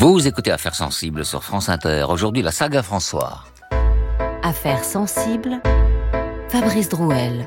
Vous écoutez Affaires sensibles sur France Inter. Aujourd'hui, la saga François. Affaires sensibles, Fabrice Drouel.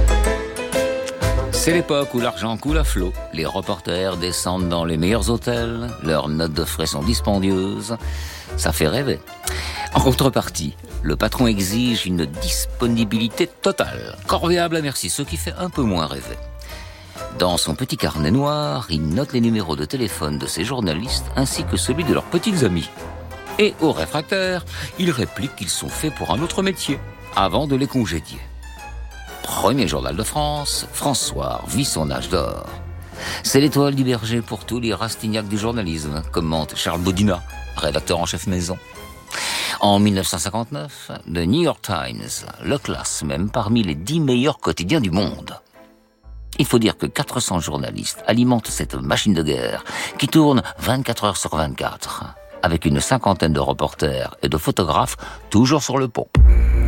C'est l'époque où l'argent coule à flot. Les reporters descendent dans les meilleurs hôtels. Leurs notes de frais sont dispendieuses. Ça fait rêver. En contrepartie, le patron exige une disponibilité totale, corvéable à merci, ce qui fait un peu moins rêver. Dans son petit carnet noir, il note les numéros de téléphone de ses journalistes ainsi que celui de leurs petites amies. Et aux réfractaires, il réplique qu'ils sont faits pour un autre métier, avant de les congédier. Premier journal de France, François vit son âge d'or. C'est l'étoile du berger pour tous les Rastignac du journalisme, commente Charles Bodina, rédacteur en chef maison. En 1959, le New York Times le classe même parmi les 10 meilleurs quotidiens du monde. Il faut dire que 400 journalistes alimentent cette machine de guerre qui tourne 24 heures sur 24, avec une cinquantaine de reporters et de photographes toujours sur le pont.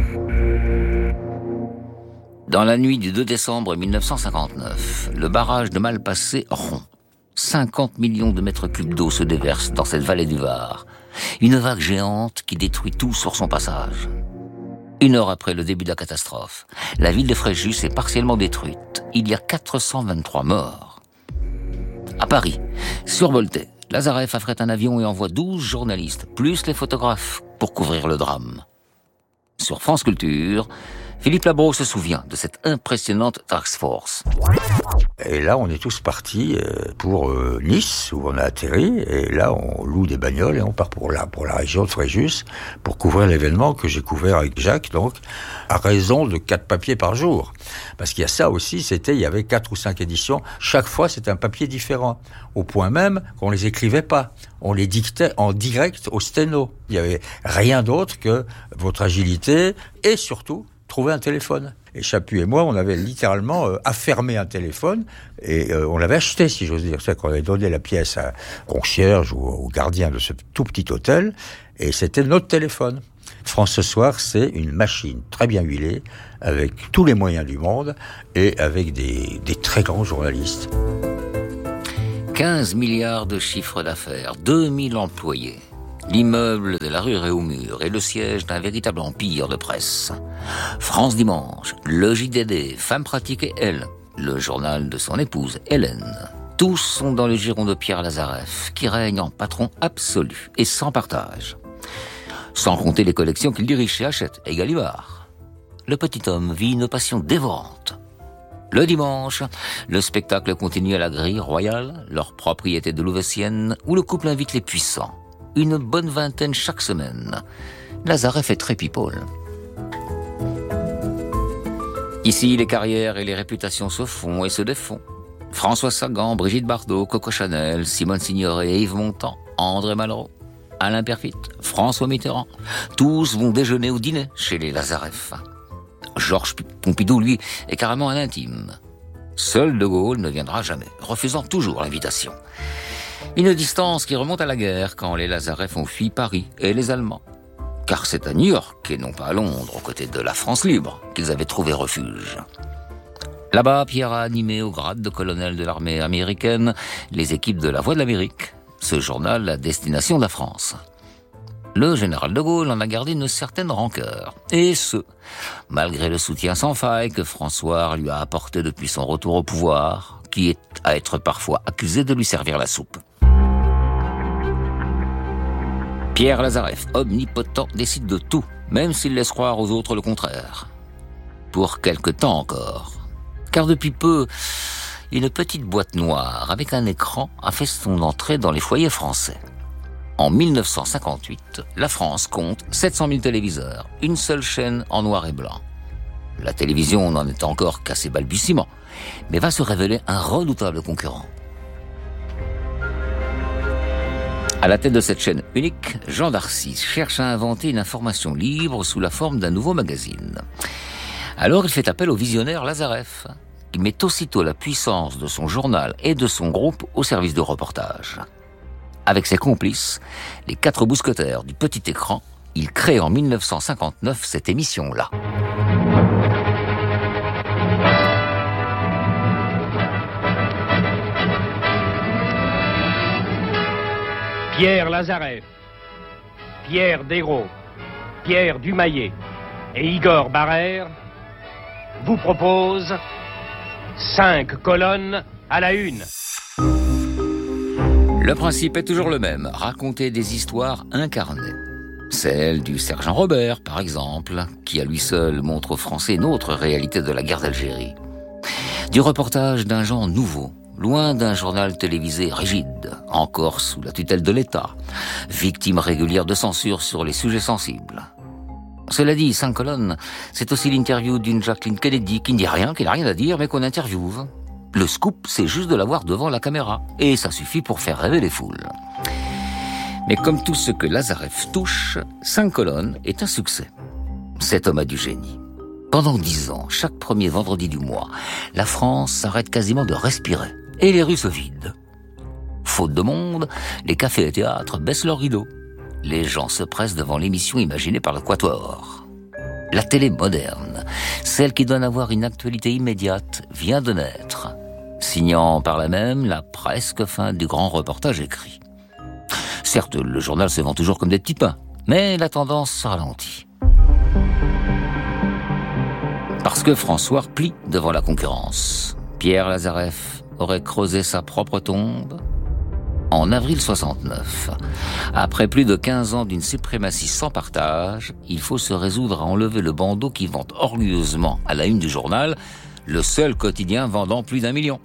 Dans la nuit du 2 décembre 1959, le barrage de Malpasset rompt. 50 millions de mètres cubes d'eau se déversent dans cette vallée du Var. Une vague géante qui détruit tout sur son passage. 1 heure après le début de la catastrophe, la ville de Fréjus est partiellement détruite. Il y a 423 morts. À Paris, survolté, Lazareff affrète un avion et envoie 12 journalistes, plus les photographes, pour couvrir le drame. Sur France Culture, Philippe Labro se souvient de cette impressionnante task force. Et là, on est tous partis pour Nice, où on a atterri. Et là, on loue des bagnoles et on part pour la région de Fréjus pour couvrir l'événement que j'ai couvert avec Jacques, donc, à raison de 4 papiers par jour. Parce qu'il y a ça aussi, il y avait 4 ou 5 éditions. Chaque fois, c'était un papier différent. Au point même qu'on les écrivait pas. On les dictait en direct au sténo. Il n'y avait rien d'autre que votre agilité et surtout, trouver un téléphone. Et Chaput et moi, on avait littéralement affermé un téléphone et on l'avait acheté, si j'ose dire. C'est qu'on avait donné la pièce au concierge ou au gardien de ce tout petit hôtel et c'était notre téléphone. France ce soir, c'est une machine très bien huilée avec tous les moyens du monde et avec des très grands journalistes. 15 milliards de chiffre d'affaires, 2000 employés. L'immeuble de la rue Réaumur est le siège d'un véritable empire de presse. France Dimanche, le JDD, Femme pratique et Elle, le journal de son épouse Hélène. Tous sont dans le giron de Pierre Lazareff, qui règne en patron absolu et sans partage. Sans compter les collections qu'il dirige chez Hachette et Gallimard. Le petit homme vit une passion dévorante. Le dimanche, le spectacle continue à la Grille Royale, leur propriété de Louveciennes, où le couple invite les puissants. Une bonne vingtaine chaque semaine. Lazareff est très people. Ici, les carrières et les réputations se font et se défont. François Sagan, Brigitte Bardot, Coco Chanel, Simone Signoret et Yves Montand, André Malraux, Alain Perfit, François Mitterrand. Tous vont déjeuner ou dîner chez les Lazareff. Georges Pompidou, lui, est carrément un intime. Seul De Gaulle ne viendra jamais, refusant toujours l'invitation. Une distance qui remonte à la guerre, quand les Lazareff ont fui Paris et les Allemands. Car c'est à New York, et non pas à Londres, aux côtés de la France libre, qu'ils avaient trouvé refuge. Là-bas, Pierre a animé au grade de colonel de l'armée américaine les équipes de La Voix de l'Amérique, ce journal à destination de la France. Le général de Gaulle en a gardé une certaine rancœur, et ce, malgré le soutien sans faille que François lui a apporté depuis son retour au pouvoir, qui est à être parfois accusé de lui servir la soupe. Pierre Lazareff, omnipotent, décide de tout, même s'il laisse croire aux autres le contraire. Pour quelque temps encore. Car depuis peu, une petite boîte noire avec un écran a fait son entrée dans les foyers français. En 1958, la France compte 700 000 téléviseurs, une seule chaîne en noir et blanc. La télévision n'en est encore qu'à ses balbutiements, mais va se révéler un redoutable concurrent. À la tête de cette chaîne unique, Jean Darcy cherche à inventer une information libre sous la forme d'un nouveau magazine. Alors il fait appel au visionnaire Lazareff. Il met aussitôt la puissance de son journal et de son groupe au service de reportage. Avec ses complices, les 4 mousquetaires du petit écran, il crée en 1959 cette émission-là. Pierre Lazareff, Pierre Desgros, Pierre Dumayet et Igor Barrère vous proposent 5 colonnes à la une. Le principe est toujours le même, raconter des histoires incarnées. Celle du sergent Robert, par exemple, qui à lui seul montre aux Français une autre réalité de la guerre d'Algérie. Du reportage d'un genre nouveau, loin d'un journal télévisé rigide, encore sous la tutelle de l'État, victime régulière de censure sur les sujets sensibles. Cela dit, 5 colonnes, c'est aussi l'interview d'une Jacqueline Kennedy qui ne dit rien, qui n'a rien à dire, mais qu'on interviewe. Le scoop, c'est juste de la voir devant la caméra, et ça suffit pour faire rêver les foules. Mais comme tout ce que Lazareff touche, 5 colonnes est un succès. Cet homme a du génie. Pendant 10 ans, chaque premier vendredi du mois, la France s'arrête quasiment de respirer, et les rues se vident. Faute de monde, les cafés et théâtres baissent leurs rideaux. Les gens se pressent devant l'émission imaginée par le Quatuor. La télé moderne, celle qui donne à voir une actualité immédiate, vient de naître, signant par là même la presque fin du grand reportage écrit. Certes, le journal se vend toujours comme des petits pains, mais la tendance se ralentit. Parce que François plie devant la concurrence. Pierre Lazareff aurait creusé sa propre tombe en avril 69. Après plus de 15 ans d'une suprématie sans partage, il faut se résoudre à enlever le bandeau qui vante orgueilleusement à la une du journal, le seul quotidien vendant plus d'1 million.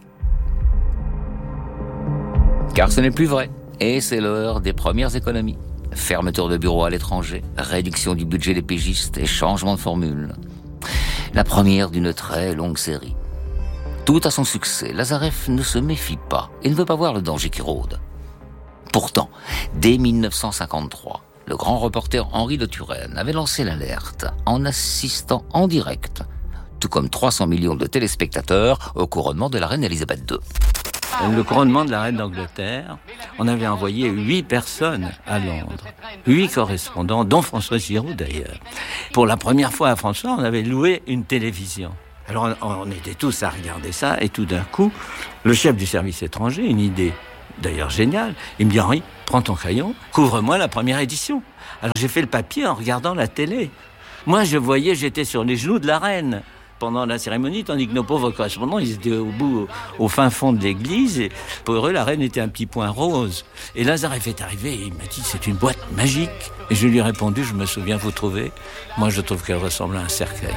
Car ce n'est plus vrai. Et c'est l'heure des premières économies. Fermeture de bureaux à l'étranger, réduction du budget des pigistes et changement de formule. La première d'une très longue série. Tout a son succès, Lazareff ne se méfie pas et ne veut pas voir le danger qui rôde. Pourtant, dès 1953, le grand reporter Henri de Turenne avait lancé l'alerte en assistant en direct, tout comme 300 millions de téléspectateurs, au couronnement de la reine Elisabeth II. Le couronnement de la reine d'Angleterre, on avait envoyé 8 personnes à Londres. 8 correspondants, dont François Giroud d'ailleurs. Pour la première fois à François, on avait loué une télévision. Alors on était tous à regarder ça, et tout d'un coup, le chef du service étranger, une idée d'ailleurs géniale, il me dit « Henri, prends ton crayon, couvre-moi la première édition ». Alors j'ai fait le papier en regardant la télé. Moi je voyais, j'étais sur les genoux de la reine pendant la cérémonie, tandis que nos pauvres correspondants, ils étaient au fin fond de l'église, et pour eux, la reine était un petit point rose. Et Lazareff est arrivé et il m'a dit, c'est une boîte magique. Et je lui ai répondu, je me souviens, vous trouvez ? Moi, je trouve qu'elle ressemble à un cercueil.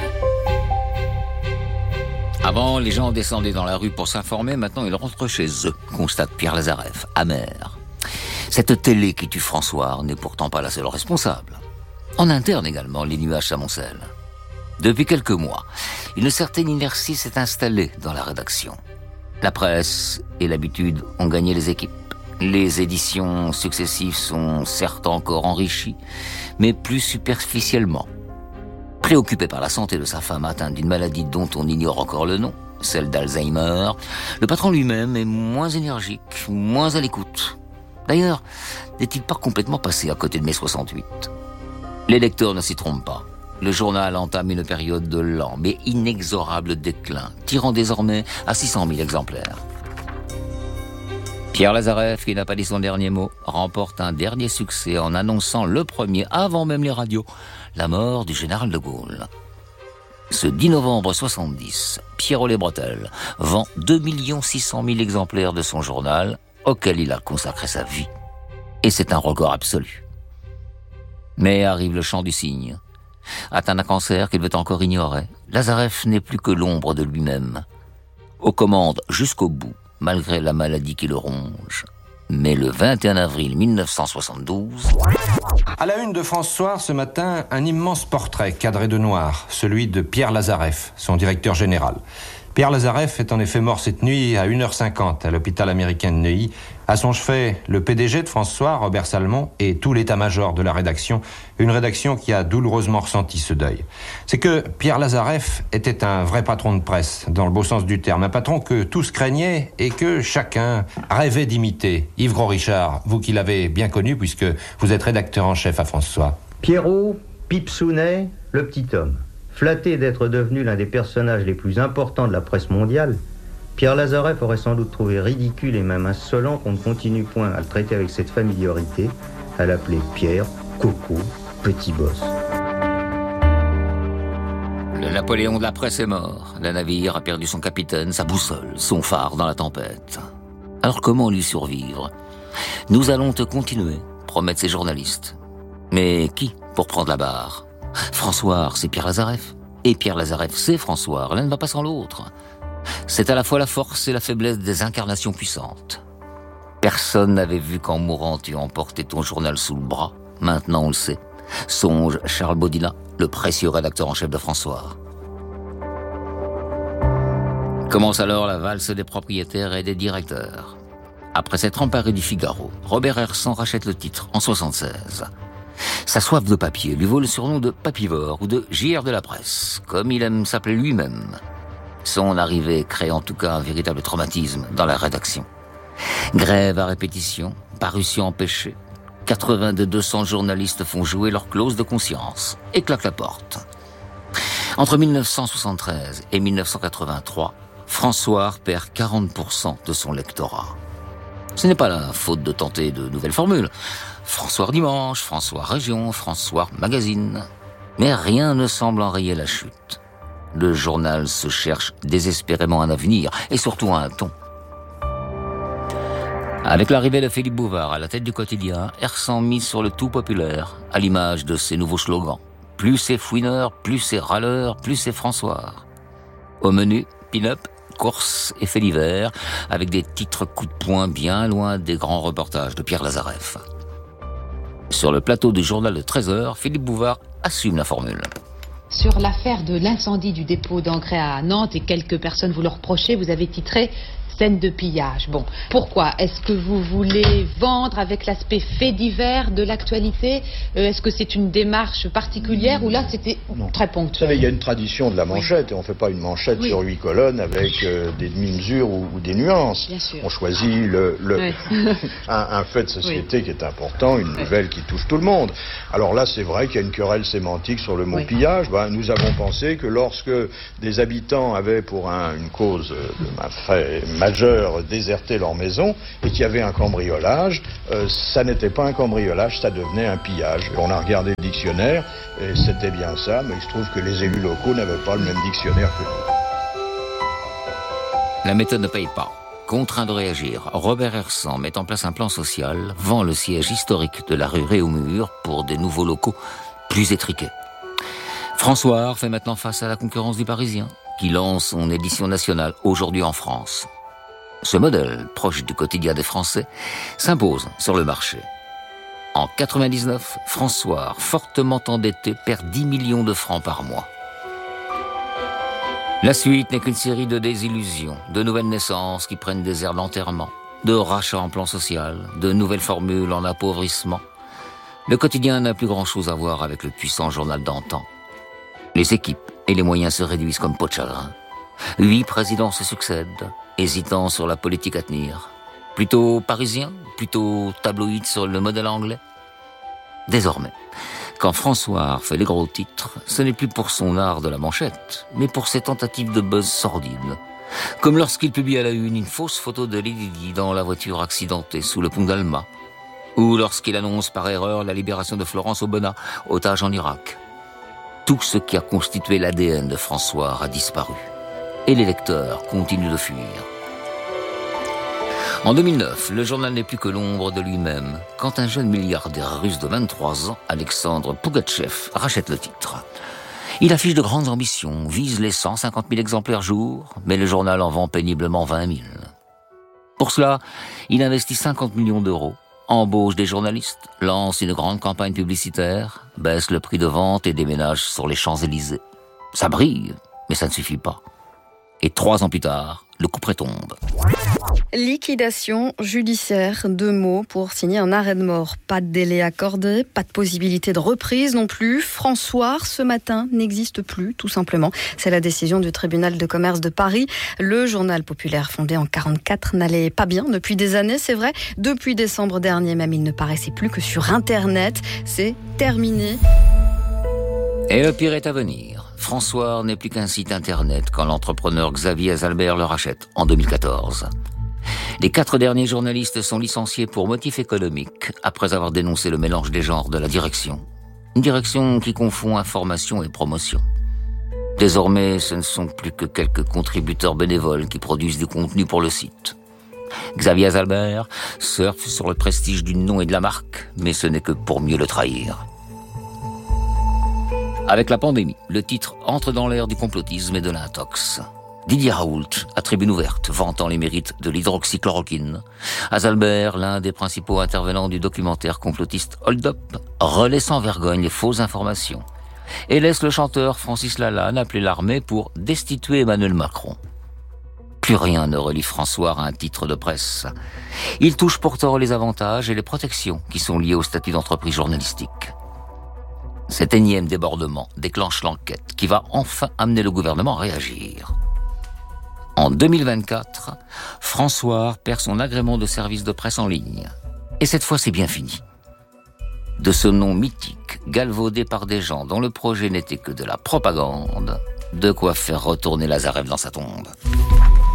Avant, les gens descendaient dans la rue pour s'informer, maintenant ils rentrent chez eux, constate Pierre Lazareff, amer. Cette télé qui tue François n'est pourtant pas la seule responsable. En interne également, les nuages s'amoncellent. Depuis quelques mois, une certaine inertie s'est installée dans la rédaction. La presse et l'habitude ont gagné les équipes. Les éditions successives sont certes encore enrichies, mais plus superficiellement. Préoccupé par la santé de sa femme atteinte d'une maladie dont on ignore encore le nom, celle d'Alzheimer, le patron lui-même est moins énergique, moins à l'écoute. D'ailleurs, n'est-il pas complètement passé à côté de mai 68 ? Les lecteurs ne s'y trompent pas. Le journal entame une période de lent mais inexorable déclin, tirant désormais à 600 000 exemplaires. Pierre Lazareff, qui n'a pas dit son dernier mot, remporte un dernier succès en annonçant le premier, avant même les radios, la mort du général de Gaulle. Ce 10 novembre 70, Pierrot Les Bretelles vend 2 600 000 exemplaires de son journal, auquel il a consacré sa vie. Et c'est un record absolu. Mais arrive le chant du cygne. Atteint d'un cancer qu'il veut encore ignorer, Lazareff n'est plus que l'ombre de lui-même. Aux commandes jusqu'au bout, malgré la maladie qui le ronge. Mais le 21 avril 1972... À la une de France Soir ce matin, un immense portrait cadré de noir, celui de Pierre Lazareff, son directeur général. Pierre Lazareff est en effet mort cette nuit à 1h50 à l'hôpital américain de Neuilly. À son chevet, le PDG de France Soir, Robert Salmon, et tout l'état-major de la rédaction, une rédaction qui a douloureusement ressenti ce deuil. C'est que Pierre Lazareff était un vrai patron de presse, dans le beau sens du terme, un patron que tous craignaient et que chacun rêvait d'imiter. Yves Gros-Richard, vous qui l'avez bien connu puisque vous êtes rédacteur en chef à France Soir. Pierrot, Pipsounet, le petit homme. Flatté d'être devenu l'un des personnages les plus importants de la presse mondiale, Pierre Lazareff aurait sans doute trouvé ridicule et même insolent qu'on ne continue point à le traiter avec cette familiarité, à l'appeler Pierre, Coco, Petit Boss. Le Napoléon de la presse est mort. Le navire a perdu son capitaine, sa boussole, son phare dans la tempête. Alors comment lui survivre ? Nous allons te continuer, promettent ces journalistes. Mais qui pour prendre la barre ? François, c'est Pierre Lazareff. Et Pierre Lazareff, c'est François. L'un ne va pas sans l'autre. C'est à la fois la force et la faiblesse des incarnations puissantes. Personne n'avait vu qu'en mourant tu emportais ton journal sous le bras. Maintenant on le sait. Songe Charles Baudinat, le précieux rédacteur en chef de François. Commence alors la valse des propriétaires et des directeurs. Après s'être emparé du Figaro, Robert Hersan rachète le titre en 1976. Sa soif de papier lui vaut le surnom de Papivore ou de JR de la presse, comme il aime s'appeler lui-même. Son arrivée crée en tout cas un véritable traumatisme dans la rédaction. Grève à répétition, parution empêchée. 80 de 200 journalistes font jouer leur clause de conscience et claquent la porte. Entre 1973 et 1983, François perd 40% de son lectorat. Ce n'est pas la faute de tenter de nouvelles formules. François Dimanche, François Région, François Magazine. Mais rien ne semble enrayer la chute. Le journal se cherche désespérément un avenir et surtout un ton. Avec l'arrivée de Philippe Bouvard à la tête du quotidien, Hersan mise sur le tout populaire, à l'image de ses nouveaux slogans. Plus c'est fouineur, plus c'est râleur, plus c'est François. Au menu, pin-up, course et faits divers, avec des titres coups de poing bien loin des grands reportages de Pierre Lazareff. Sur le plateau du journal de 13h, Philippe Bouvard assume la formule. Sur l'affaire de l'incendie du dépôt d'engrais à Nantes, et quelques personnes vous le reprochaient, vous avez titré « Scène de pillage ». Bon, pourquoi ? Est-ce que vous voulez vendre avec l'aspect fait divers de l'actualité ? Est-ce que c'est une démarche particulière ou là c'était très ponctuel ? Vous savez, il y a une tradition de la manchette, et on ne fait pas une manchette sur 8 colonnes avec des demi-mesures ou des nuances. Bien sûr. On choisit un fait de société qui est important, une nouvelle qui touche tout le monde. Alors là, c'est vrai qu'il y a une querelle sémantique sur le mot pillage. Nous avons pensé que lorsque des habitants avaient pour une cause majeure déserté leur maison et qu'il y avait un cambriolage, ça n'était pas un cambriolage, ça devenait un pillage. Et on a regardé le dictionnaire et c'était bien ça, mais il se trouve que les élus locaux n'avaient pas le même dictionnaire que nous. La méthode ne paye pas. Contraint de réagir, Robert Hersan met en place un plan social, vend le siège historique de la rue Réaumur pour des nouveaux locaux plus étriqués. François fait maintenant face à la concurrence du Parisien, qui lance son édition nationale aujourd'hui en France. Ce modèle, proche du quotidien des Français, s'impose sur le marché. En 99, François, fortement endetté, perd 10 millions de francs par mois. La suite n'est qu'une série de désillusions, de nouvelles naissances qui prennent des airs d'enterrement, de rachats en plan social, de nouvelles formules en appauvrissement. Le quotidien n'a plus grand-chose à voir avec le puissant journal d'antan. Les équipes et les moyens se réduisent comme peau de chagrin. 8 présidents se succèdent, hésitant sur la politique à tenir. Plutôt parisien, plutôt tabloïd sur le modèle anglais. Désormais, quand François fait les gros titres, ce n'est plus pour son art de la manchette, mais pour ses tentatives de buzz sordide. Comme lorsqu'il publie à la une fausse photo de Lady Di dans la voiture accidentée sous le pont d'Alma, ou lorsqu'il annonce par erreur la libération de Florence Aubenas, otage en Irak. Tout ce qui a constitué l'ADN de François a disparu. Et les lecteurs continuent de fuir. En 2009, le journal n'est plus que l'ombre de lui-même, quand un jeune milliardaire russe de 23 ans, Alexandre Pougatchev, rachète le titre. Il affiche de grandes ambitions, vise les 150 000 exemplaires jour, mais le journal en vend péniblement 20 000. Pour cela, il investit 50 millions d'euros, embauche des journalistes, lance une grande campagne publicitaire, baisse le prix de vente et déménage sur les Champs-Élysées. Ça brille, mais ça ne suffit pas. Et 3 ans plus tard, le couperet tombe. Liquidation judiciaire, 2 mots pour signer un arrêt de mort. Pas de délai accordé, pas de possibilité de reprise non plus. François, ce matin, n'existe plus, tout simplement. C'est la décision du tribunal de commerce de Paris. Le journal populaire fondé en 1944 n'allait pas bien depuis des années, c'est vrai. Depuis décembre dernier, même, il ne paraissait plus que sur Internet. C'est terminé. Et le pire est à venir. François n'est plus qu'un site internet quand l'entrepreneur Xavier Azalbert le rachète en 2014. Les 4 derniers journalistes sont licenciés pour motif économique après avoir dénoncé le mélange des genres de la direction. Une direction qui confond information et promotion. Désormais, ce ne sont plus que quelques contributeurs bénévoles qui produisent du contenu pour le site. Xavier Azalbert surfe sur le prestige du nom et de la marque, mais ce n'est que pour mieux le trahir. Avec la pandémie, le titre entre dans l'ère du complotisme et de l'intox. Didier Raoult, à tribune ouverte, vantant les mérites de l'hydroxychloroquine. Azalbert, l'un des principaux intervenants du documentaire complotiste Hold Up, relaie sans vergogne les fausses informations et laisse le chanteur Francis Lalanne appeler l'armée pour destituer Emmanuel Macron. Plus rien ne relie François à un titre de presse. Il touche pourtant les avantages et les protections qui sont liés au statut d'entreprise journalistique. Cet énième débordement déclenche l'enquête qui va enfin amener le gouvernement à réagir. En 2024, François perd son agrément de service de presse en ligne. Et cette fois, c'est bien fini. De ce nom mythique, galvaudé par des gens dont le projet n'était que de la propagande, de quoi faire retourner Lazareff dans sa tombe.